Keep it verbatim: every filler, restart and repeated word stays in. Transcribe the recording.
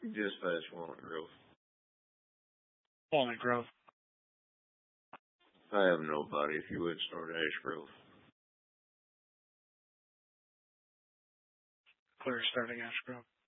Just past Walnut Grove. Walnut Grove. I have nobody. If you would start Ash Grove. Clear starting Ash Grove.